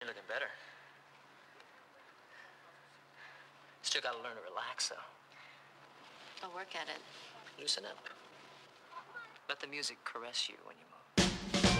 You're looking better. Still gotta learn to relax, though. I'll work at it. Loosen up. Let the music caress you when you move.